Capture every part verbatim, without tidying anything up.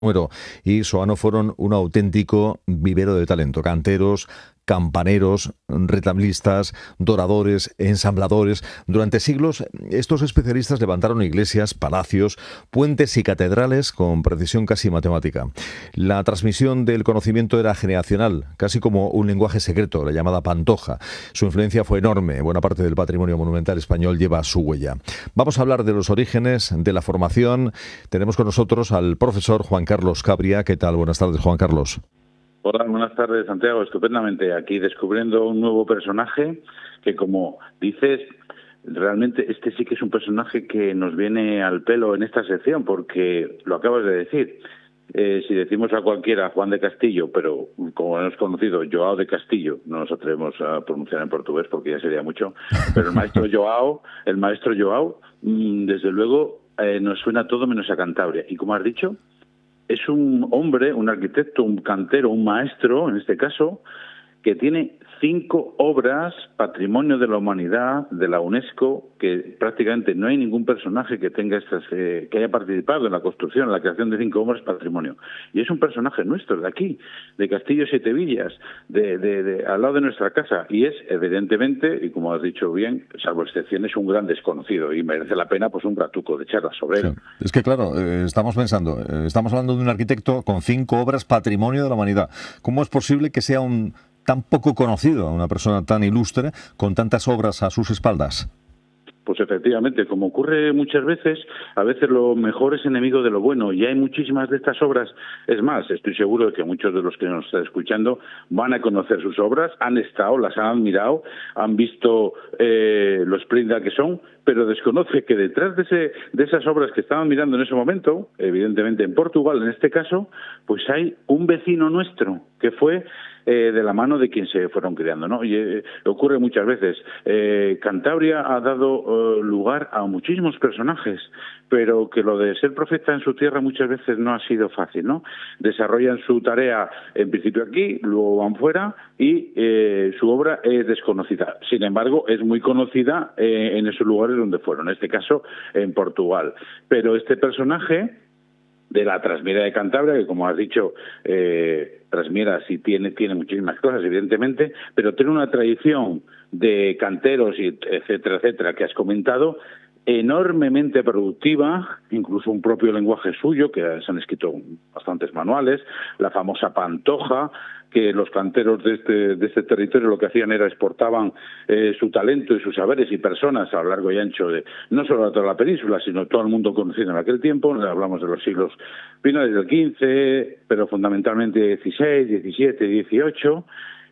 Bueno, y Soano fueron un auténtico vivero de talento. Canteros, campaneros, retablistas, doradores, ensambladores. Durante siglos, estos especialistas levantaron iglesias, palacios, puentes y catedrales con precisión casi matemática. La transmisión del conocimiento era generacional, casi como un lenguaje secreto, la llamada pantoja. Su influencia fue enorme. Buena parte del patrimonio monumental español lleva su huella. Vamos a hablar de los orígenes, de la formación. Tenemos con nosotros al profesor Juan Carlos Cabria. ¿Qué tal? Buenas tardes, Juan Carlos. Hola, buenas tardes, Santiago. Estupendamente. Aquí descubriendo un nuevo personaje que, como dices, realmente este sí que es un personaje que nos viene al pelo en esta sección, porque lo acabas de decir. Eh, si decimos a cualquiera Juan de Castillo, pero como hemos conocido Joao de Castillo, no nos atrevemos a pronunciar en portugués porque ya sería mucho, pero el maestro Joao, el maestro Joao, mmm, desde luego eh, nos suena todo menos a Cantabria. Y como has dicho, es un hombre, un arquitecto, un cantero, un maestro, en este caso, que tiene cinco obras patrimonio de la humanidad de la UNESCO, que prácticamente no hay ningún personaje que tenga estas, eh, que haya participado en la construcción, en la creación de cinco obras patrimonio. Y es un personaje nuestro, de aquí, de Castillo Siete Villas, de, de, de, al lado de nuestra casa. Y es, evidentemente, y como has dicho bien, salvo excepciones, un gran desconocido. Y merece la pena pues un ratuco de charla sobre él. Sí. Es que, claro, eh, estamos pensando, eh, estamos hablando de un arquitecto con cinco obras patrimonio de la humanidad. ¿Cómo es posible que sea un tan poco conocido, una persona tan ilustre, con tantas obras a sus espaldas? Pues efectivamente, como ocurre muchas veces, a veces lo mejor es enemigo de lo bueno, y hay muchísimas de estas obras. Es más, estoy seguro de que muchos de los que nos están escuchando van a conocer sus obras, han estado, las han admirado, han visto eh, lo espléndida que son, pero desconoce que detrás de, ese, de esas obras que estaban mirando en ese momento, evidentemente en Portugal en este caso, pues hay un vecino nuestro que fue Eh, de la mano de quien se fueron creando, ¿no? Y eh, ocurre muchas veces. Eh, Cantabria ha dado eh, lugar a muchísimos personajes, pero que lo de ser profeta en su tierra muchas veces no ha sido fácil, ¿no? Desarrollan su tarea en principio aquí, luego van fuera y eh, su obra es desconocida. Sin embargo, es muy conocida eh, en esos lugares donde fueron, en este caso en Portugal. Pero este personaje de la Trasmiera de Cantabria, que como has dicho, eh, Trasmiera sí tiene, tiene muchísimas cosas, evidentemente, pero tiene una tradición de canteros, y etcétera, etcétera, que has comentado, enormemente productiva, incluso un propio lenguaje suyo, que se han escrito bastantes manuales, la famosa pantoja, que los canteros de este, de este territorio lo que hacían era exportaban eh, su talento y sus saberes y personas a lo largo y ancho de no solo de toda la península, sino todo el mundo conocido en aquel tiempo. Hablamos de los siglos finales del quince, pero fundamentalmente dieciséis, diecisiete, dieciocho,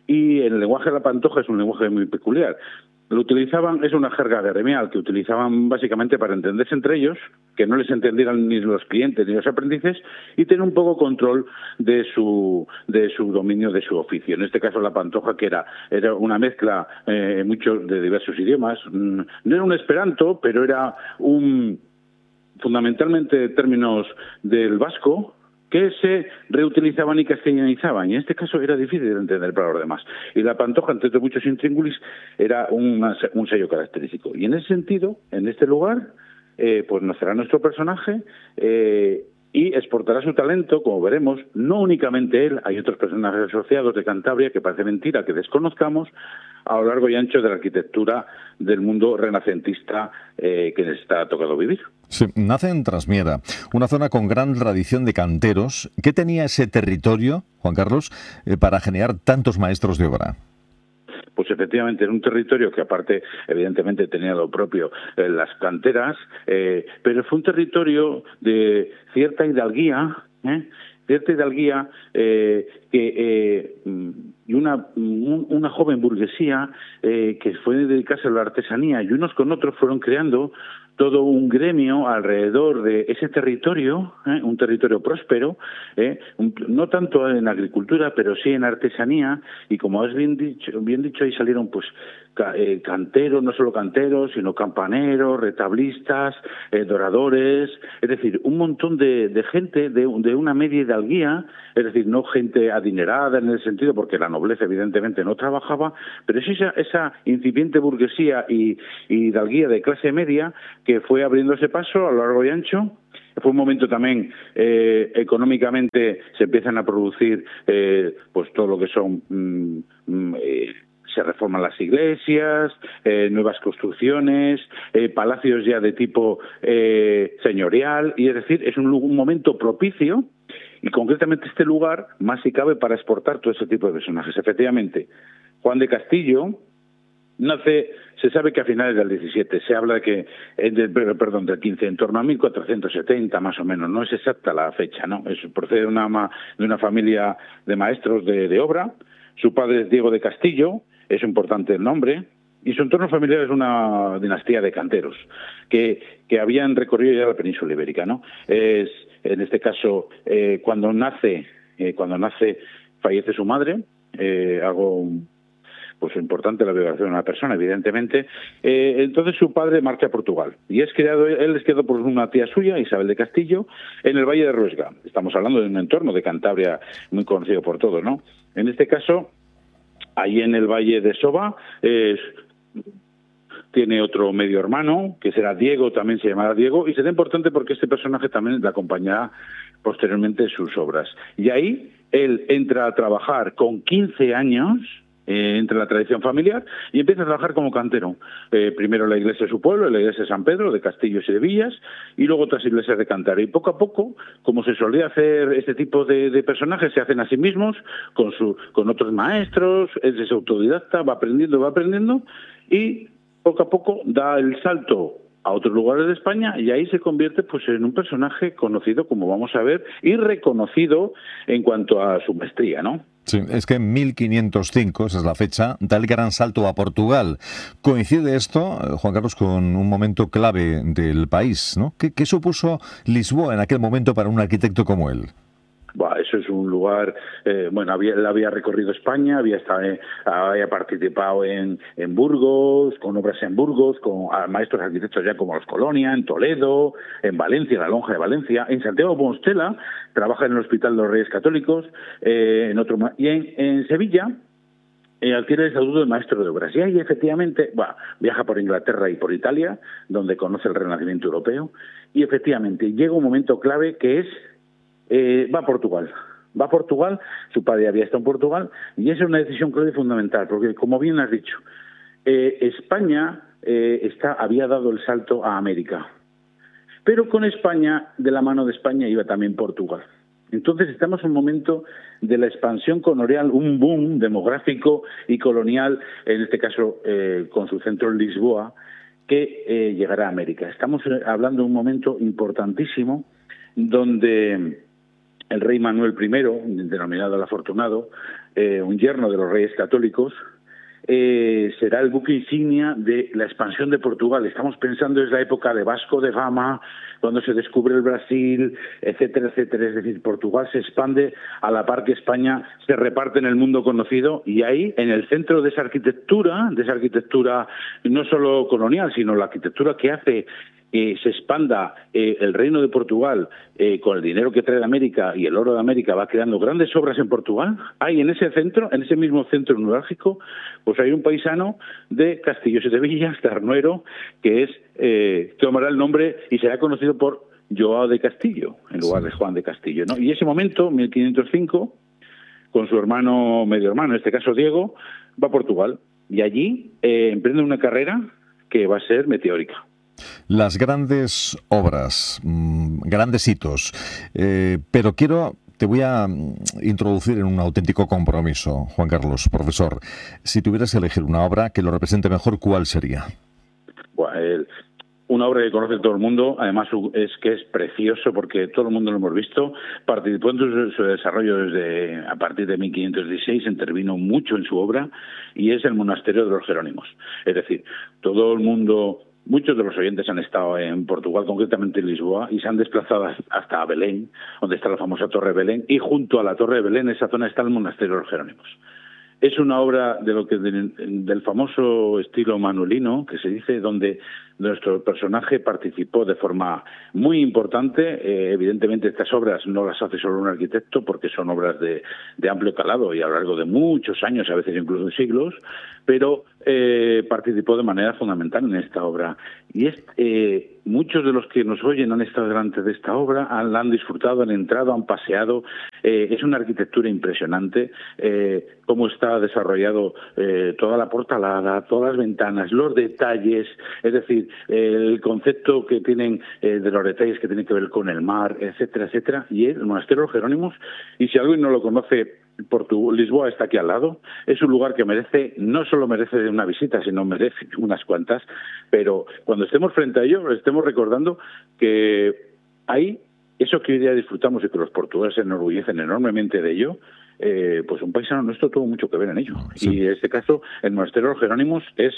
y el lenguaje de la pantoja es un lenguaje muy peculiar. Lo utilizaban, es una jerga gremial que utilizaban básicamente para entenderse entre ellos, que no les entendieran ni los clientes ni los aprendices, y tener un poco control de su de su dominio, de su oficio. En este caso la pantoja, que era era una mezcla eh, muchos de diversos idiomas. No era un esperanto, pero era un fundamentalmente términos del vasco, que se reutilizaban y castellanizaban, y en este caso era difícil de entender para los demás. Y la pantoja, entre muchos intríngulis, era una, un sello característico. Y en ese sentido, en este lugar, eh, pues nacerá nuestro personaje eh, y exportará su talento, como veremos, no únicamente él, hay otros personajes asociados de Cantabria que parece mentira que desconozcamos, a lo largo y ancho de la arquitectura del mundo renacentista eh, que les está tocado vivir. Sí, nace en Trasmiera, una zona con gran tradición de canteros. ¿Qué tenía ese territorio, Juan Carlos, eh, para generar tantos maestros de obra? Pues efectivamente era un territorio que aparte evidentemente tenía lo propio eh, las canteras, eh, pero fue un territorio de cierta hidalguía, ¿eh? cierta hidalguía eh, que eh, y una un, una joven burguesía eh, que fue a dedicarse a la artesanía, y unos con otros fueron creando todo un gremio alrededor de ese territorio, ¿eh? un territorio próspero, ¿eh? un, no tanto en agricultura, pero sí en artesanía, y como has bien dicho, bien dicho ahí salieron pues ca, eh, canteros, no solo canteros, sino campaneros, retablistas, eh, doradores, es decir, un montón de, de gente de, de una media hidalguía, es decir, no gente adinerada en el sentido, porque la nobleza evidentemente no trabajaba, pero es esa, esa incipiente burguesía y, y hidalguía de clase media que fue abriéndose paso a lo largo y ancho Fue un momento también, eh, económicamente se empiezan a producir eh, pues todo lo que son... Mm, eh, se reforman las iglesias, eh, nuevas construcciones, eh, palacios ya de tipo eh, señorial, y es decir, es un, un momento propicio, y concretamente este lugar más si cabe para exportar todo ese tipo de personajes. Efectivamente, Juan de Castillo nace, se sabe que a finales del diecisiete, se habla de que, eh, de, perdón, del quince, en torno a mil cuatrocientos setenta más o menos, no es exacta la fecha, ¿no? Es, procede de una, de una familia de maestros de, de obra. Su padre es Diego de Castillo, es importante el nombre, y su entorno familiar es una dinastía de canteros que, que habían recorrido ya la península ibérica, ¿no? Es, en este caso, eh, cuando nace, eh, cuando nace, fallece su madre, eh, algo pues importante la biografía de una persona, evidentemente. Eh, entonces su padre marcha a Portugal y es criado, él es criado por una tía suya, Isabel de Castillo, en el Valle de Ruesga. Estamos hablando de un entorno de Cantabria muy conocido por todos, ¿no? En este caso, ahí en el Valle de Soba, eh, tiene otro medio hermano, que será Diego, también se llamará Diego, y será importante porque este personaje también le acompañará posteriormente en sus obras. Y ahí él entra a trabajar con quince años, eh, entra en la tradición familiar, y empieza a trabajar como cantero. Eh, primero la iglesia de su pueblo, la iglesia de San Pedro, de Castillos y de Villas, y luego otras iglesias de Cantabria. Y poco a poco, como se solía hacer este tipo de, de personajes, se hacen a sí mismos, con, su, con otros maestros, él es autodidacta, va aprendiendo, va aprendiendo, y poco a poco da el salto a otros lugares de España y ahí se convierte pues en un personaje conocido, como vamos a ver, y reconocido en cuanto a su maestría, ¿no? Sí, es que en mil quinientos cinco, esa es la fecha, da el gran salto a Portugal. Coincide esto, Juan Carlos, con un momento clave del país, ¿no? ¿Qué, qué supuso Lisboa en aquel momento para un arquitecto como él? Bah, eso es un lugar, eh, bueno, había, él había recorrido España, había, estado, eh, había participado en, en Burgos, con obras en Burgos, con a, maestros arquitectos ya como los Colonia, en Toledo, en Valencia, la Lonja de Valencia, en Santiago de Compostela, trabaja en el Hospital de los Reyes Católicos, eh, en otro, y en, en Sevilla, Eh, adquiere el estatuto de maestro de obras. Y ahí, efectivamente, bah, viaja por Inglaterra y por Italia, donde conoce el Renacimiento europeo, y efectivamente llega un momento clave que es, eh, va a Portugal. Va a Portugal, su padre había estado en Portugal, y esa es una decisión clave y fundamental, porque, como bien has dicho, eh, España eh, está, había dado el salto a América. Pero con España, de la mano de España, iba también Portugal. Entonces estamos en un momento de la expansión colonial, un boom demográfico y colonial, en este caso eh, con su centro en Lisboa, que eh, llegará a América. Estamos hablando de un momento importantísimo donde el rey Manuel primero, denominado el Afortunado, eh, un yerno de los Reyes Católicos, Eh, será el buque insignia de la expansión de Portugal. Estamos pensando en la época de Vasco de Gama, cuando se descubre el Brasil, etcétera, etcétera. Es decir, Portugal se expande a la par que España se reparte en el mundo conocido, y ahí, en el centro de esa arquitectura, de esa arquitectura no solo colonial, sino la arquitectura que hace Eh, se expanda eh, el reino de Portugal eh, con el dinero que trae de América y el oro de América, va creando grandes obras en Portugal. Hay en ese centro, en ese mismo centro neurálgico, pues hay un paisano de Castillos y de Villas, Arnuero, que es eh, tomará el nombre y será conocido por Joao de Castillo, en lugar de Juan de Castillo, ¿no? Y ese momento, mil quinientos cinco, con su hermano, medio hermano, en este caso Diego, va a Portugal y allí eh, emprende una carrera que va a ser meteórica. Las grandes obras, mmm, grandes hitos, eh, pero quiero, te voy a introducir en un auténtico compromiso, Juan Carlos, profesor. Si tuvieras que elegir una obra que lo represente mejor, ¿cuál sería? Bueno, el, una obra que conoce todo el mundo, además es que es precioso porque todo el mundo lo hemos visto, participó en su, su desarrollo desde a partir de mil quinientos dieciséis, intervino mucho en su obra, y es el monasterio de los Jerónimos. Es decir, todo el mundo... Muchos de los oyentes han estado en Portugal, concretamente en Lisboa, y se han desplazado hasta Belén, donde está la famosa Torre de Belén, y junto a la Torre de Belén, en esa zona, está el monasterio de los Jerónimos. Es una obra de lo que de, del famoso estilo manuelino, que se dice, donde nuestro personaje participó de forma muy importante. Eh, evidentemente estas obras no las hace solo un arquitecto porque son obras de, de amplio calado y a lo largo de muchos años, a veces incluso siglos, pero eh, participó de manera fundamental en esta obra. Y es, eh, muchos de los que nos oyen han estado delante de esta obra, han, la han disfrutado, han entrado, han paseado. Eh, es una arquitectura impresionante, eh, cómo está desarrollado eh, toda la portalada, todas las ventanas, los detalles, es decir, eh, el concepto que tienen eh, de los detalles que tienen que ver con el mar, etcétera, etcétera. Y el monasterio de los Jerónimos, y si alguien no lo conoce, Portu- Lisboa está aquí al lado, es un lugar que merece, no solo merece una visita, sino merece unas cuantas, pero cuando estemos frente a ello, estemos recordando que hay eso que hoy día disfrutamos y que los portugueses se enorgullecen enormemente de ello. Eh, pues un paisano nuestro tuvo mucho que ver en ello. Sí. Y en este caso, el monasterio de los Jerónimos es,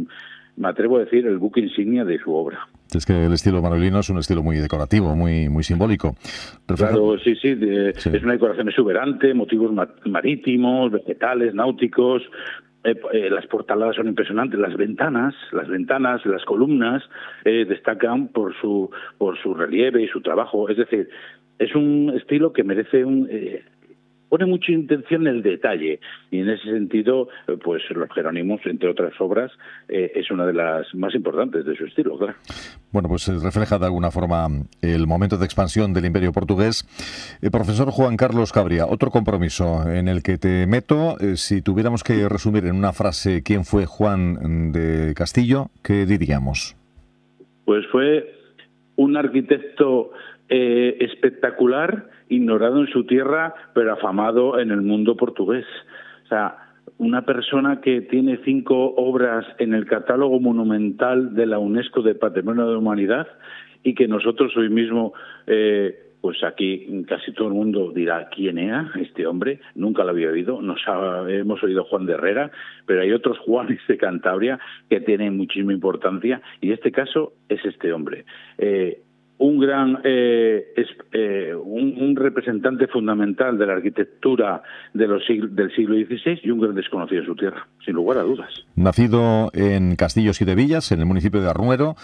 me atrevo a decir, el buque insignia de su obra. Es que el estilo manuelino es un estilo muy decorativo, muy muy simbólico. Refleja... Claro, sí, sí, de, sí. Es una decoración exuberante, motivos marítimos, vegetales, náuticos. Eh, eh, las portaladas son impresionantes, las ventanas, las ventanas, las columnas eh, destacan por su por su relieve y su trabajo. Es decir, es un estilo que merece un eh, pone mucha intención en el detalle, y en ese sentido, pues los Jerónimos, entre otras obras, eh, es una de las más importantes de su estilo, claro. Bueno, pues refleja de alguna forma el momento de expansión del Imperio portugués. Eh, profesor Juan Carlos Cabria, otro compromiso en el que te meto, eh, si tuviéramos que resumir en una frase quién fue Juan de Castillo, ¿qué diríamos? Pues fue un arquitecto eh, espectacular, ignorado en su tierra, pero afamado en el mundo portugués. O sea, una persona que tiene cinco obras en el catálogo monumental de la UNESCO de Patrimonio de la Humanidad y que nosotros hoy mismo, eh, pues aquí casi todo el mundo dirá quién era este hombre, nunca lo había oído, nos ha, hemos oído Juan de Herrera, pero hay otros Juanes de Cantabria que tienen muchísima importancia y este caso es este hombre. Eh, un gran eh, es, eh, un, un representante fundamental de la arquitectura de los siglo, del siglo dieciséis y un gran desconocido de su tierra, sin lugar a dudas. Nacido en Castillos y de Villas, en el municipio de Arruero,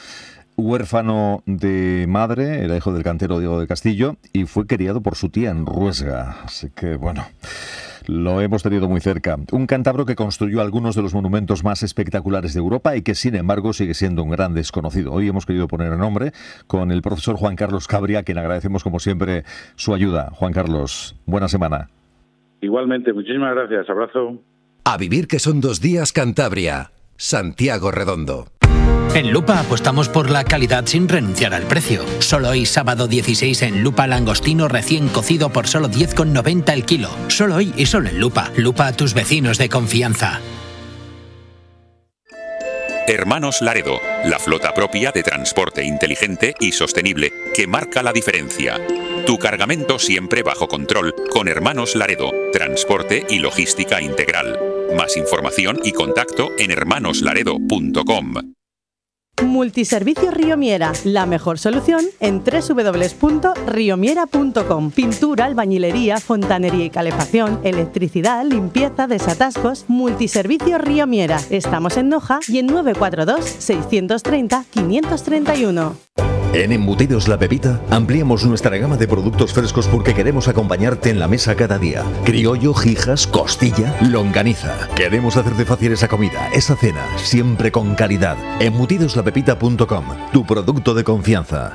huérfano de madre, era hijo del cantero Diego de Castillo y fue criado por su tía en Ruesga. Así que, bueno, lo hemos tenido muy cerca. Un cántabro que construyó algunos de los monumentos más espectaculares de Europa y que, sin embargo, sigue siendo un gran desconocido. Hoy hemos querido poner el nombre con el profesor Juan Carlos Cabria, a quien agradecemos, como siempre, su ayuda. Juan Carlos, buena semana. Igualmente, muchísimas gracias. Abrazo. A vivir que son dos días Cantabria. Santiago Redondo. En Lupa apostamos por la calidad sin renunciar al precio. Solo hoy, sábado dieciséis, en Lupa, langostino recién cocido por solo diez con noventa el kilo. Solo hoy y solo en Lupa. Lupa, a tus vecinos de confianza. Hermanos Laredo, la flota propia de transporte inteligente y sostenible que marca la diferencia. Tu cargamento siempre bajo control con Hermanos Laredo, transporte y logística integral. Más información y contacto en hermanos laredo punto com. Multiservicios Riomiera, la mejor solución en doble u doble u doble u punto riomiera punto com. Pintura, albañilería, fontanería y calefacción, electricidad, limpieza, desatascos. Multiservicios Riomiera. Estamos en Noja y en nueve cuatro dos, seis tres cero, cinco tres uno. En Embutidos La Pepita ampliamos nuestra gama de productos frescos porque queremos acompañarte en la mesa cada día. Criollo, jijas, costilla, longaniza. Queremos hacerte fácil esa comida, esa cena, siempre con calidad. embutidos la pepita punto com, tu producto de confianza.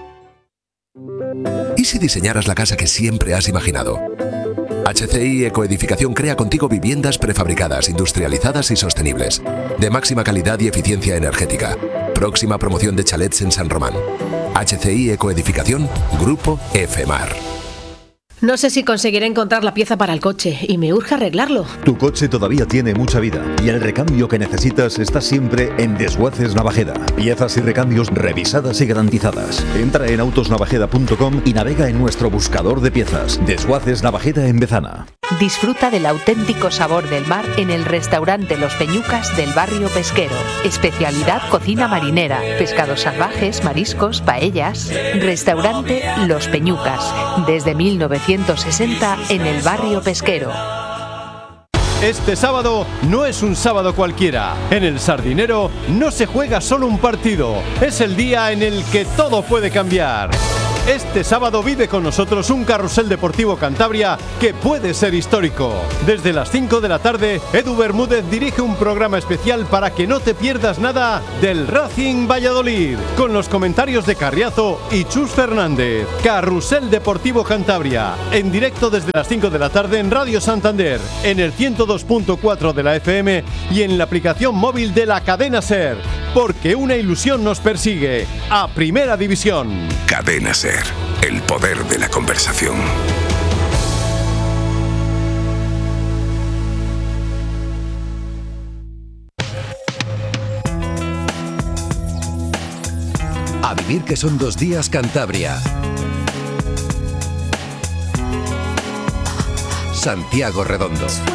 ¿Y si diseñaras la casa que siempre has imaginado? H C I Ecoedificación crea contigo viviendas prefabricadas, industrializadas y sostenibles, de máxima calidad y eficiencia energética. Próxima promoción de chalets en San Román. H C I Ecoedificación, Grupo Efemar. No sé si conseguiré encontrar la pieza para el coche y me urge arreglarlo. Tu coche todavía tiene mucha vida y el recambio que necesitas está siempre en Desguaces Navajeda. Piezas y recambios revisadas y garantizadas. Entra en autos navajeda punto com y navega en nuestro buscador de piezas. Desguaces Navajeda en Bezana. Disfruta del auténtico sabor del mar en el restaurante Los Peñucas del barrio pesquero. Especialidad cocina marinera, pescados salvajes, mariscos, paellas. Restaurante Los Peñucas, desde mil novecientos sesenta en el barrio pesquero. Este sábado no es un sábado cualquiera. En el Sardinero no se juega solo un partido, es el día en el que todo puede cambiar. Este sábado vive con nosotros un carrusel deportivo Cantabria que puede ser histórico. Desde las cinco de la tarde, Edu Bermúdez dirige un programa especial para que no te pierdas nada del Racing Valladolid, con los comentarios de Carriazo y Chus Fernández. Carrusel Deportivo Cantabria, en directo desde las cinco de la tarde en Radio Santander, en el ciento dos punto cuatro de la F M y en la aplicación móvil de la cadena SER. Porque una ilusión nos persigue. A Primera División. Cadena SER. El poder de la conversación. A vivir que son dos días Cantabria. Santiago Redondo.